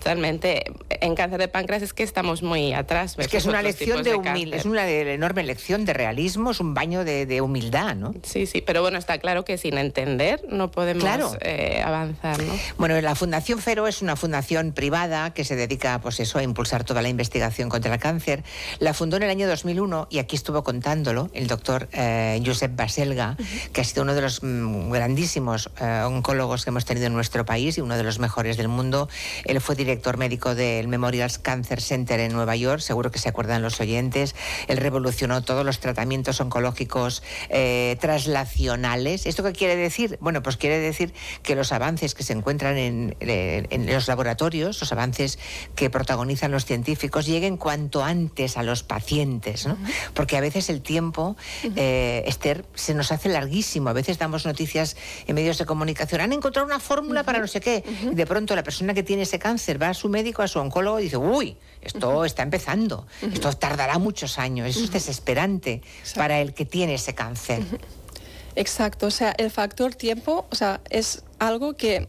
Totalmente. En cáncer de páncreas es que estamos muy atrás. Es que es una lección es una enorme lección de realismo, es un baño de humildad, ¿no? Sí, sí, pero bueno, está claro que sin entender no podemos avanzar, ¿no? Bueno, la Fundación FERO es una fundación privada que se dedica, pues eso, a impulsar toda la investigación contra el cáncer. La fundó en el año 2001 y aquí estuvo contándolo el doctor Josep Baselga, que ha sido uno de los grandísimos oncólogos que hemos tenido en nuestro país y uno de los mejores del mundo. Él fue director médico del Memorial Cancer Center en Nueva York, seguro que se acuerdan los oyentes. Él revolucionó todos los tratamientos oncológicos traslacionales. ¿Esto qué quiere decir? Bueno, pues quiere decir que los avances que se encuentran en los laboratorios, los avances que protagonizan los científicos, lleguen cuanto antes a los pacientes, ¿no? Porque a veces el tiempo, Esther, se nos hace larguísimo. A veces damos noticias en medios de comunicación, han encontrado una fórmula para no sé qué, y de pronto la persona que tiene ese cáncer va a su médico, a su oncólogo y dice, uy, esto está empezando, esto tardará muchos años. Eso es desesperante para el que tiene ese cáncer. Exacto, o sea, el factor tiempo, o sea, es algo que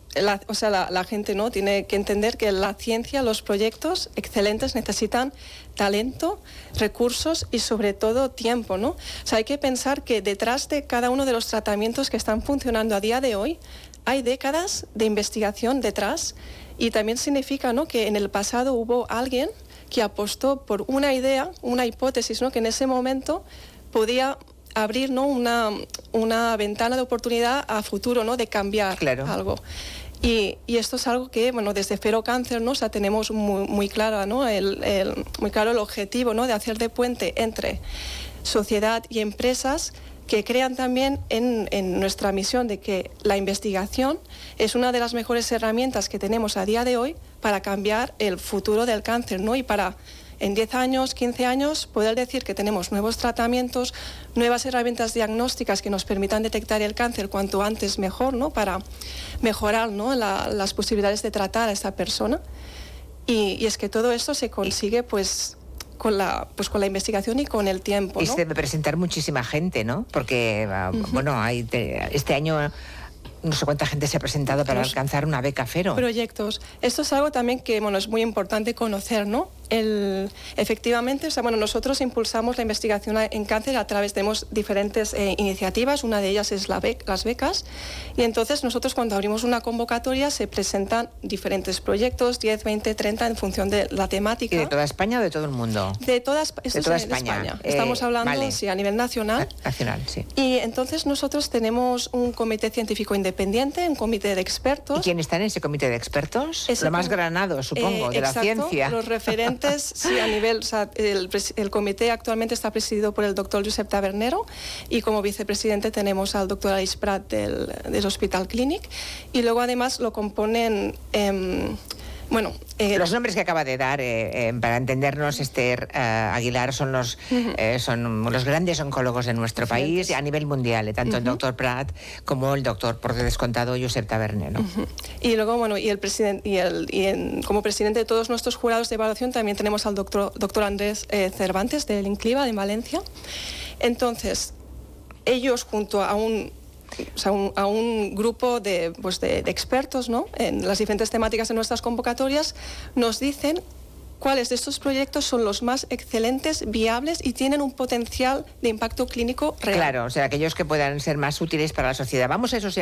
la gente no tiene que entender que la ciencia, los proyectos excelentes necesitan talento, recursos y sobre todo tiempo, ¿no? O sea, hay que pensar que detrás de cada uno de los tratamientos que están funcionando a día de hoy hay décadas de investigación detrás, y también significa, ¿no?, que en el pasado hubo alguien que apostó por una idea, una hipótesis, ¿no?, que en ese momento podía abrir, ¿no?, una ventana de oportunidad a futuro, ¿no?, de cambiar algo. Y esto es algo que, bueno, desde FERO Cáncer, ¿no?, o sea, tenemos muy claro, ¿no?, muy claro el objetivo, ¿no?, de hacer de puente entre sociedad y empresas que crean también en nuestra misión de que la investigación es una de las mejores herramientas que tenemos a día de hoy para cambiar el futuro del cáncer, ¿no?, y para en 10 años, 15 años, poder decir que tenemos nuevos tratamientos, nuevas herramientas diagnósticas que nos permitan detectar el cáncer cuanto antes mejor, ¿no?, para mejorar, ¿no?, las posibilidades de tratar a esta persona. Y es que todo esto se consigue, pues con la investigación y con el tiempo, ¿no? Y se debe presentar muchísima gente, ¿no? Porque, bueno, este año no sé cuánta gente se ha presentado para alcanzar una beca FERO. Proyectos. Esto es algo también que, bueno, es muy importante conocer, ¿no? Efectivamente, o sea, bueno, nosotros impulsamos la investigación en cáncer a través, tenemos diferentes iniciativas, una de ellas es las becas, y entonces nosotros cuando abrimos una convocatoria se presentan diferentes proyectos, 10, 20, 30, en función de la temática. ¿Y de toda España o de todo el mundo? De toda España. Estamos hablando, sí, a nivel nacional. Nacional, sí. Y entonces nosotros tenemos un comité científico independiente, un comité de expertos. ¿Y quién está en ese comité de expertos? Lo más granado, supongo, de la ciencia. Los referentes. Sí, a nivel, o sea, el comité actualmente está presidido por el doctor Josep Tabernero, y como vicepresidente tenemos al doctor Aleix Prat del Hospital Clínic, y luego además lo componen los nombres que acaba de dar, para entendernos, Esther Aguilar, son los grandes oncólogos de nuestro país a nivel mundial, tanto el doctor Prat como el doctor, por descontado, Josep Tabernero. Y luego, bueno, y el presidente como presidente de todos nuestros jurados de evaluación también tenemos al doctor Andrés Cervantes del INCLIVA de Valencia. Entonces, ellos junto a un grupo de expertos, ¿no?, en las diferentes temáticas de nuestras convocatorias, nos dicen cuáles de estos proyectos son los más excelentes, viables y tienen un potencial de impacto clínico real. Claro, o sea, aquellos que puedan ser más útiles para la sociedad. Vamos a